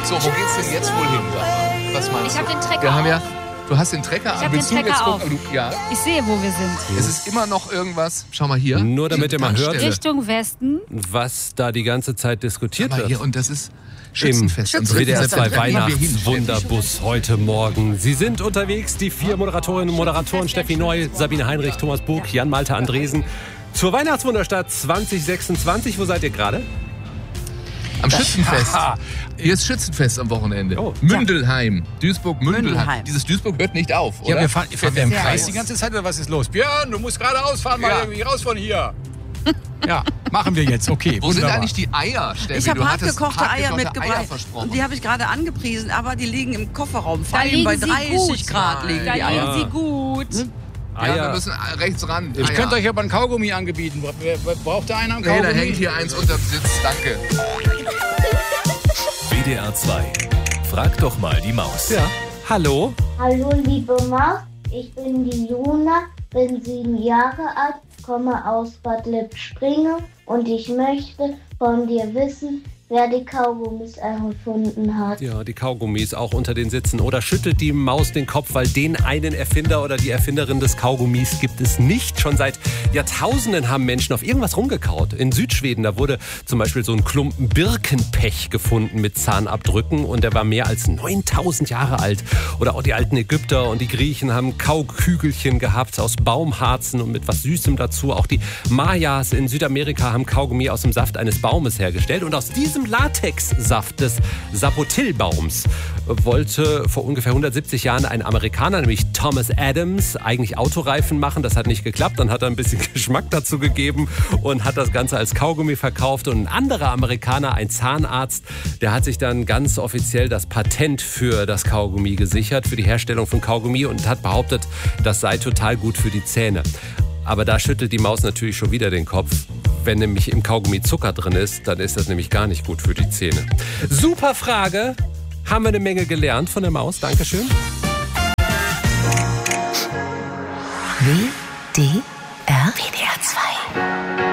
So, wo geht's denn jetzt wohl hin? Was meinst Ich habe du? den Trecker Wir haben ja, auf. du hast den Trecker Ich habe den Trecker auf. Ja. Ich sehe, wo wir sind. Es ist immer noch irgendwas. Schau mal hier. Nur damit ihr mal hört, Tankstelle. Richtung Westen. was da die ganze Zeit diskutiert Schau mal wird. hier, und das ist Im Schützenfest. Am 3. WDR 2 September. Weihnachtswunderbus heute Morgen. Sie sind unterwegs, die 4 Moderatorinnen und Moderatoren Steffi Neu, Sabine Heinrich, Thomas Bug, Jan-Malte Andresen. Zur Weihnachtswunderstadt 2026. Wo seid ihr gerade? Am Schützenfest. Hier ist Schützenfest am Wochenende. Oh. Mündelheim. Duisburg-Mündelheim. Mündelheim. Dieses Duisburg hört nicht auf, oder? Ja, wir fahren im Sehr Kreis gut. die ganze Zeit, oder was ist los? Björn, du musst geradeaus fahren, mal Ja. irgendwie raus von hier. Ja, machen wir jetzt, okay. Wo sind wunderbar. eigentlich die Eier, Steffi? Ich habe Du hattest hartgekochte Eier hartgekochte mitgebracht. Eier versprochen. Und die habe ich gerade angepriesen, aber die liegen im Kofferraum. Da Fein liegen bei sie 30 gut. Grad liegen Da die Eier. liegen sie gut. Ja, wir müssen rechts ran. Ich könnte euch aber ein Kaugummi angebieten. Braucht da einer einen Nee, Kaugummi? da hängt hier eins unterm Sitz. Danke. WDR 2. Frag doch mal die Maus. Ja. Hallo? Hallo liebe Maus, ich bin die Juna, bin 7 Jahre alt, komme aus Bad Lippspringe und ich möchte von dir wissen, wer die Kaugummis erfunden hat. Ja, die Kaugummis auch unter den Sitzen. Oder schüttelt die Maus den Kopf, weil den einen Erfinder oder die Erfinderin des Kaugummis gibt es nicht. Schon seit Jahrtausenden haben Menschen auf irgendwas rumgekaut. In Südschweden, da wurde zum Beispiel so ein Klumpen Birkenpech gefunden mit Zahnabdrücken und der war mehr als 9000 Jahre alt. Oder auch die alten Ägypter und die Griechen haben Kaukügelchen gehabt aus Baumharzen und mit was Süßem dazu. Auch die Mayas in Südamerika haben Kaugummi aus dem Saft eines Baumes hergestellt. Und aus diesem Latexsaft des Sapotilbaums wollte vor ungefähr 170 Jahren ein Amerikaner, nämlich Thomas Adams, eigentlich Autoreifen machen. Das hat nicht geklappt. Dann hat er ein bisschen Geschmack dazu gegeben und hat das Ganze als Kaugummi verkauft. Und ein anderer Amerikaner, ein Zahnarzt, der hat sich dann ganz offiziell das Patent für das Kaugummi gesichert, für die Herstellung von Kaugummi und hat behauptet, das sei total gut für die Zähne. Aber da schüttelt die Maus natürlich schon wieder den Kopf. Wenn nämlich im Kaugummi Zucker drin ist, dann ist das nämlich gar nicht gut für die Zähne. Super Frage. Haben wir eine Menge gelernt von der Maus. Dankeschön. WDR 2.